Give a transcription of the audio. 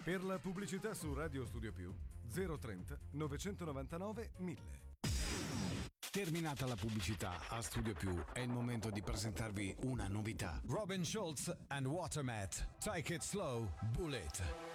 Per la pubblicità su Radio Studio Più 030 999 1000. Terminata la pubblicità a Studio Più, è il momento di presentarvi una novità. Robin Schulz and Watermat, Take It Slow, Bullet.